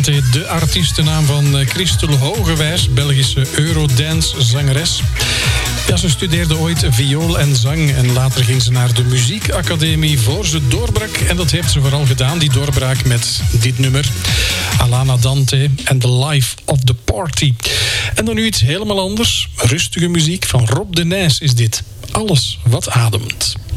Dante, de artiestennaam van Christel Hogewijs, Belgische Eurodance-zangeres. Ja, ze studeerde ooit viool en zang en later ging ze naar de muziekacademie voor ze doorbrak. En dat heeft ze vooral gedaan, die doorbraak, met dit nummer. Alana Dante en The Life of the Party. En dan nu iets helemaal anders. Rustige muziek van Rob de Nijs is dit. Alles wat ademt.